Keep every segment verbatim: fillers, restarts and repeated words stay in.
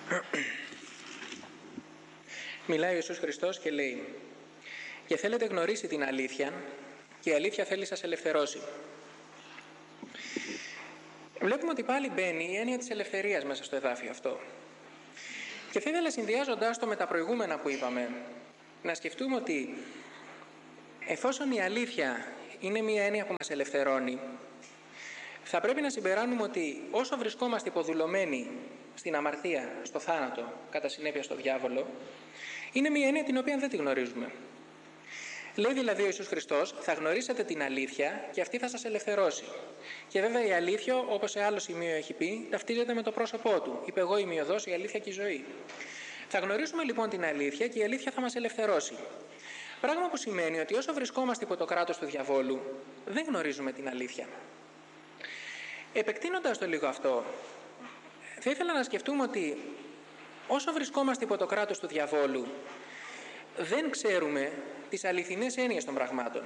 Μιλάει ο Ιησούς Χριστός και λέει: «Και θέλετε γνωρίσει την αλήθεια, και η αλήθεια θέλει σας ελευθερώσει». Βλέπουμε ότι πάλι μπαίνει η έννοια της ελευθερίας μέσα στο εδάφιο αυτό. Και θα ήθελα, συνδυάζοντάς το με τα προηγούμενα που είπαμε, να σκεφτούμε ότι εφόσον η αλήθεια είναι μια έννοια που μας ελευθερώνει, θα πρέπει να συμπεράνουμε ότι όσο βρισκόμαστε υποδουλωμένοι στην αμαρτία, στο θάνατο, κατά συνέπεια στο διάβολο, είναι μια έννοια την οποία δεν τη γνωρίζουμε. Λέει δηλαδή ο Ιησούς Χριστός: θα γνωρίσετε την αλήθεια και αυτή θα σας ελευθερώσει. Και βέβαια η αλήθεια, όπως σε άλλο σημείο έχει πει, ταυτίζεται με το πρόσωπό του. Είπε: εγώ είμαι η οδός, η αλήθεια και η ζωή. Θα γνωρίσουμε λοιπόν την αλήθεια και η αλήθεια θα μας ελευθερώσει. Πράγμα που σημαίνει ότι όσο βρισκόμαστε υπό το κράτος του διαβόλου, δεν γνωρίζουμε την αλήθεια. Επεκτείνοντας το λίγο αυτό, θα ήθελα να σκεφτούμε ότι όσο βρισκόμαστε υπό το κράτος του διαβόλου, δεν ξέρουμε τις αληθινές έννοιες των πραγμάτων.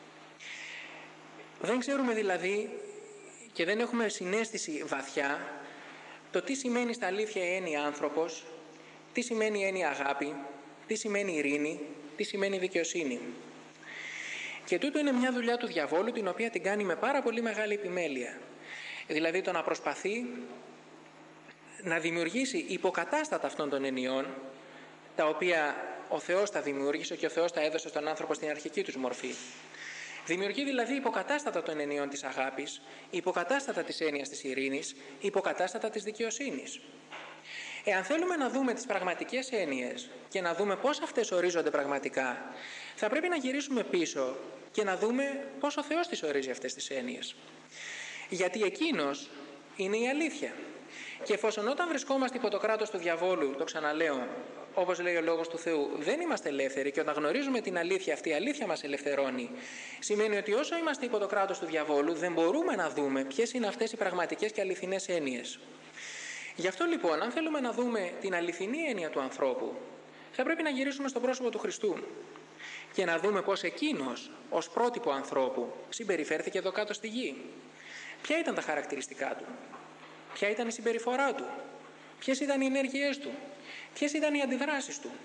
Δεν ξέρουμε δηλαδή και δεν έχουμε συναίσθηση βαθιά το τι σημαίνει στα αλήθεια η έννοια άνθρωπος, τι σημαίνει η έννοια αγάπη, τι σημαίνει ειρήνη, τι σημαίνει δικαιοσύνη. Και τούτο είναι μια δουλειά του διαβόλου, την οποία την κάνει με πάρα πολύ μεγάλη επιμέλεια. Δηλαδή το να προσπαθεί να δημιουργήσει υποκατάστατα αυτών των εννοιών, τα οποία ο Θεός τα δημιούργησε και ο Θεός τα έδωσε στον άνθρωπο στην αρχική τους μορφή. Δημιουργεί δηλαδή υποκατάστατα των εννοιών της αγάπης, υποκατάστατα της έννοιας της ειρήνης, υποκατάστατα της δικαιοσύνης. Εάν θέλουμε να δούμε τις πραγματικές έννοιες και να δούμε πώς αυτές ορίζονται πραγματικά, θα πρέπει να γυρίσουμε πίσω και να δούμε πώς ο Θεός τις ορίζει αυτές τις έννοιες. Γιατί εκείνος είναι η αλήθεια. Και εφόσον όταν βρισκόμαστε υπό το κράτος του διαβόλου, το ξαναλέω, όπως λέει ο Λόγος του Θεού, δεν είμαστε ελεύθεροι, και όταν γνωρίζουμε την αλήθεια, αυτή η αλήθεια μας ελευθερώνει, σημαίνει ότι όσο είμαστε υπό το κράτος του διαβόλου, δεν μπορούμε να δούμε ποιες είναι αυτές οι πραγματικές και αληθινές έννοιες. Γι' αυτό λοιπόν, αν θέλουμε να δούμε την αληθινή έννοια του ανθρώπου, θα πρέπει να γυρίσουμε στο πρόσωπο του Χριστού και να δούμε πώς εκείνος, ως πρότυπο ανθρώπου, συμπεριφέρθηκε εδώ κάτω στη γη. Ποια ήταν τα χαρακτηριστικά του, ποια ήταν η συμπεριφορά του, ποιες ήταν οι ενέργειές του, ποιες ήταν οι αντιδράσεις του.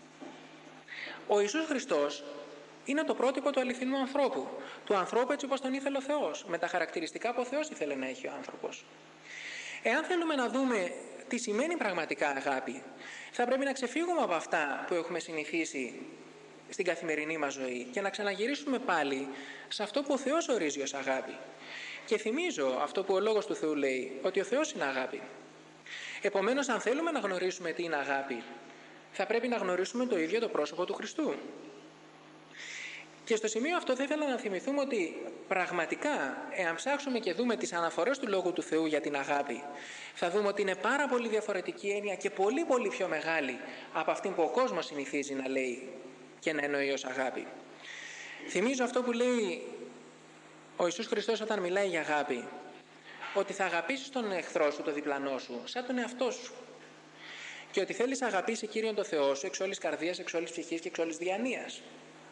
Ο Ιησούς Χριστός είναι το πρότυπο του αληθινού ανθρώπου, του ανθρώπου έτσι όπως τον ήθελε ο Θεός, με τα χαρακτηριστικά που ο Θεός ήθελε να έχει ο άνθρωπος. Εάν θέλουμε να δούμε τι σημαίνει πραγματικά αγάπη, θα πρέπει να ξεφύγουμε από αυτά που έχουμε συνηθίσει στην καθημερινή μας ζωή και να ξαναγυρίσουμε πάλι σε αυτό που ο Θεός ορίζει ως αγάπη. Και θυμίζω αυτό που ο Λόγος του Θεού λέει, ότι ο Θεός είναι αγάπη. Επομένως, αν θέλουμε να γνωρίσουμε τι είναι αγάπη, θα πρέπει να γνωρίσουμε το ίδιο το πρόσωπο του Χριστού. Και στο σημείο αυτό θα ήθελα να θυμηθούμε ότι πραγματικά, εάν ψάξουμε και δούμε τις αναφορές του Λόγου του Θεού για την αγάπη, θα δούμε ότι είναι πάρα πολύ διαφορετική έννοια και πολύ πολύ πιο μεγάλη από αυτή που ο κόσμος συνηθίζει να λέει και να εννοεί ως αγάπη. Θυμίζω αυτό που λέει ο Ιησούς Χριστός όταν μιλάει για αγάπη, ότι θα αγαπήσεις τον εχθρό σου, τον διπλανό σου, σαν τον εαυτό σου. Και ότι θέλεις να αγαπήσει Κύριον τον Θεό σου εξ όλης καρδίας, εξ όλης ψυχής και εξ όλης διανοίας.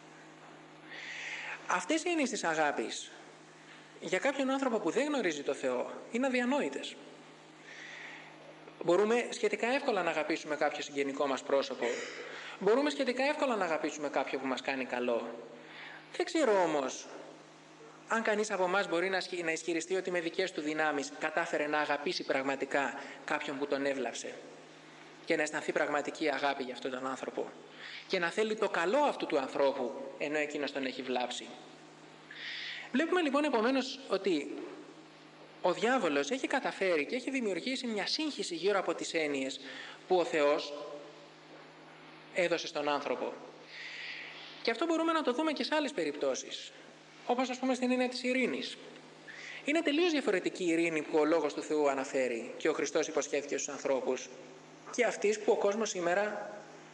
Αυτές οι έννοιες της αγάπης για κάποιον άνθρωπο που δεν γνωρίζει το Θεό είναι αδιανόητες. Μπορούμε σχετικά εύκολα να αγαπήσουμε κάποιο συγγενικό μας πρόσωπο. Μπορούμε σχετικά εύκολα να αγαπήσουμε κάποιον που μας κάνει καλό. Δεν ξέρω όμως αν κανείς από εμάς μπορεί να ισχυριστεί ότι με δικές του δυνάμεις κατάφερε να αγαπήσει πραγματικά κάποιον που τον έβλαψε και να αισθανθεί πραγματική αγάπη για αυτόν τον άνθρωπο και να θέλει το καλό αυτού του ανθρώπου ενώ εκείνος τον έχει βλάψει. Βλέπουμε λοιπόν επομένως ότι ο διάβολος έχει καταφέρει και έχει δημιουργήσει μια σύγχυση γύρω από τις έννοιες που ο Θεός έδωσε στον άνθρωπο. Και αυτό μπορούμε να το δούμε και σε άλλες περιπτώσεις, όπως ας πούμε στην έννοια της ειρήνης. Είναι τελείως διαφορετική η ειρήνη που ο Λόγος του Θεού αναφέρει και ο Χριστός υποσχέθηκε στους ανθρώπους και αυτής που ο κόσμος σήμερα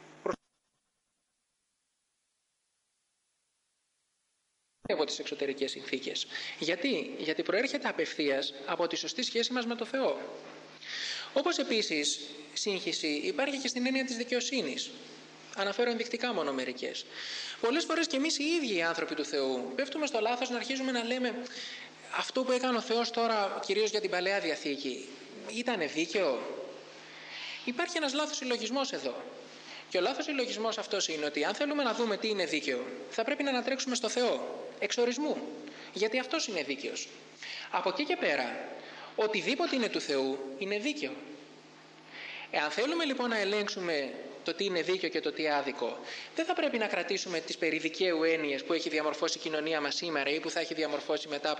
από τις εξωτερικές συνθήκες. Γιατί? Γιατί προέρχεται απευθείας από τη σωστή σχέση μας με το Θεό. Όπως επίσης σύγχυση υπάρχει και στην έννοια της δικαιοσύνης. Αναφέρω ενδεικτικά μόνο μερικές. Πολλές φορές και εμείς οι ίδιοι οι άνθρωποι του Θεού πέφτουμε στο λάθος να αρχίζουμε να λέμε αυτό που έκανε ο Θεός τώρα, κυρίως για την Παλαιά Διαθήκη, ήτανε δίκαιο? Υπάρχει ένας λάθος συλλογισμός εδώ. Και ο λάθος συλλογισμός αυτός είναι ότι αν θέλουμε να δούμε τι είναι δίκαιο, θα πρέπει να ανατρέξουμε στο Θεό, εξορισμού. Γιατί αυτός είναι δίκαιος. Από εκεί και πέρα, οτιδήποτε είναι του Θεού είναι δίκαιο. Εάν θέλουμε λοιπόν να ελέγξουμε το τι είναι δίκαιο και το τι άδικο, δεν θα πρέπει να κρατήσουμε τις περί δικαίου έννοιες που έχει διαμορφώσει η κοινωνία μας σήμερα ή που θα έχει διαμορφώσει μετά από